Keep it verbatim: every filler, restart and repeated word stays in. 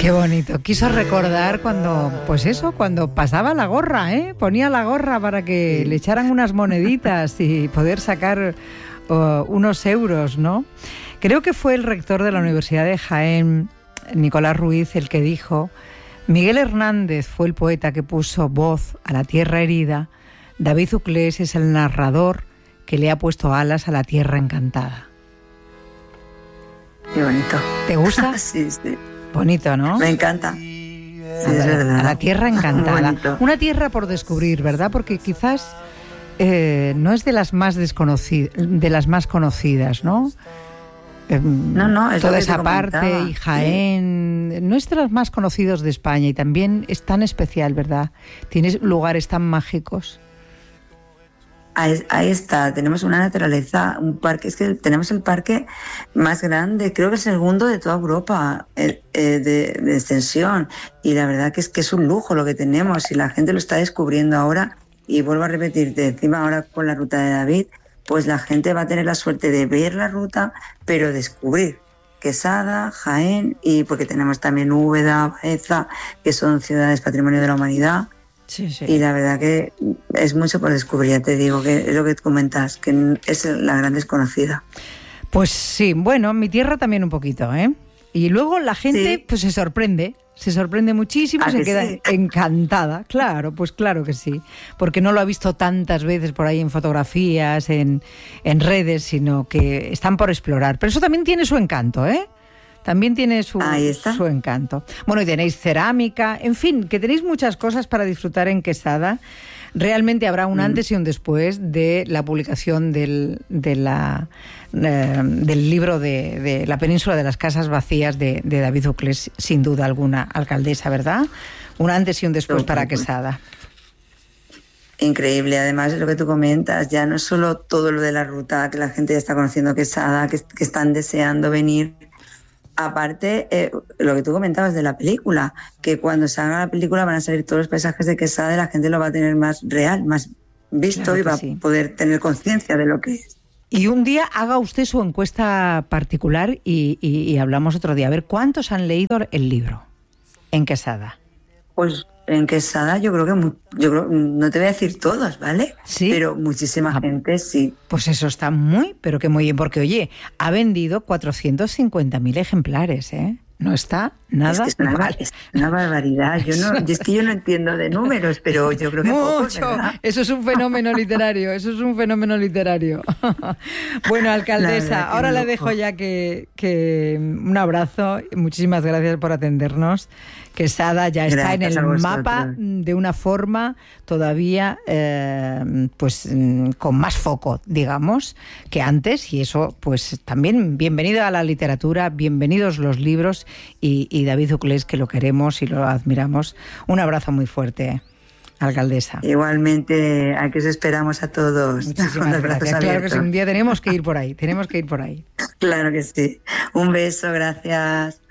Qué bonito. Quiso recordar cuando, pues eso, cuando pasaba la gorra, ¿eh? Ponía la gorra para que sí. le echaran unas moneditas y poder sacar uh, unos euros, ¿no? Creo que fue el rector de la Universidad de Jaén, Nicolás Ruiz, el que dijo: Miguel Hernández fue el poeta que puso voz a la tierra herida, David Uclés es el narrador que le ha puesto alas a la tierra encantada. Qué bonito. ¿Te gusta? Sí, sí. Bonito, ¿no? Me encanta. Sí, es verdad. A la tierra encantada. Una tierra por descubrir, ¿verdad? Porque quizás eh, no es de las más desconocidas, de las más conocidas, ¿no? Eh, no, no, es toda esa parte y Jaén, sí. no es de los más conocidos de España y también es tan especial, ¿verdad? Tienes lugares tan mágicos. Ahí, ahí está, tenemos una naturaleza, un parque, es que tenemos el parque más grande, creo que es el segundo de toda Europa eh, eh, de, de extensión, y la verdad que es que es un lujo lo que tenemos y la gente lo está descubriendo ahora. Y vuelvo a repetirte, encima ahora con la ruta de David, pues la gente va a tener la suerte de ver la ruta, pero descubrir Quesada, Jaén, y porque tenemos también Úbeda, Baeza, que son ciudades patrimonio de la humanidad. Sí, sí. Y la verdad que es mucho por descubrir, ya te digo, que es lo que comentas, que es la gran desconocida. Pues sí, bueno, mi tierra también un poquito, ¿eh? Y luego la gente sí. pues se sorprende, se sorprende muchísimo, se queda sí? encantada. Claro, pues claro que sí, porque no lo ha visto tantas veces por ahí en fotografías, en, en redes, sino que están por explorar. Pero eso también tiene su encanto, ¿eh? También tiene su, su encanto. Bueno, y tenéis cerámica, en fin, que tenéis muchas cosas para disfrutar en Quesada. Realmente habrá un antes y un después de la publicación del, de la, eh, del libro de, de La península de las casas vacías de, de David Uclés, sin duda alguna, alcaldesa, ¿verdad? Un antes y un después para Quesada. Increíble, además de lo que tú comentas, ya no es solo todo lo de la ruta, que la gente ya está conociendo Quesada, que, que están deseando venir. Aparte, eh, lo que tú comentabas de la película, que cuando salga la película van a salir todos los paisajes de Quesada y la gente lo va a tener más real, más visto, claro, y va sí. a poder tener conciencia de lo que es. Y un día haga usted su encuesta particular y, y, y hablamos otro día. A ver, ¿cuántos han leído el libro en Quesada? Pues en Quesada yo creo que, yo creo, no te voy a decir todos, ¿vale? Sí. Pero muchísima ah, gente sí. Pues eso está muy, pero que muy bien, porque oye, ha vendido cuatrocientos cincuenta mil ejemplares, ¿eh? No está nada es que es una, mal. Es una barbaridad. Yo no, es que yo no entiendo de números, pero yo creo que mucho. Poco, ¿verdad? Eso es un fenómeno literario. Eso es un fenómeno literario. Bueno, alcaldesa, ahora le dejo ya que, que un abrazo. Muchísimas gracias por atendernos. Quesada ya está gracias en el mapa de una forma todavía eh, pues con más foco, digamos, que antes, y eso pues también bienvenido a la literatura, bienvenidos los libros y, y David Uclés, que lo queremos y lo admiramos. Un abrazo muy fuerte, alcaldesa. Igualmente, aquí os esperamos a todos. Muchísimas gracias. Claro que sí, un día tenemos que ir por ahí, tenemos que ir por ahí. Claro que sí. Un beso, gracias.